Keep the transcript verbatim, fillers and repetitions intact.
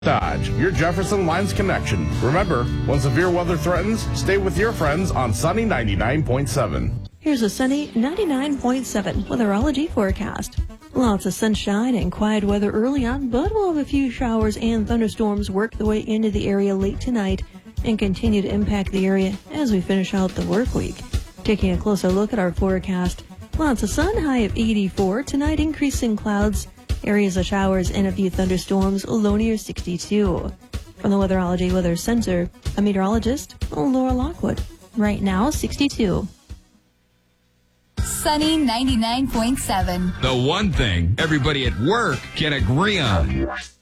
Dodge, your Jefferson Lines connection. Remember, when severe weather threatens, stay with your friends on Sunny ninety-nine point seven. Here's a sunny ninety-nine point seven weatherology forecast. Lots of sunshine and quiet weather early on, but we'll have a few showers and thunderstorms work their way into the area late tonight and continue to impact the area as we finish out the work week. Taking a closer look at our forecast, lots of sun, high of eighty-four. Tonight, increasing clouds, areas of showers and a few thunderstorms, low near sixty-two. From the Weatherology Weather Center, a meteorologist, Laura Lockwood. Right now, sixty-two. Sunny ninety-nine point seven. The one thing everybody at work can agree on.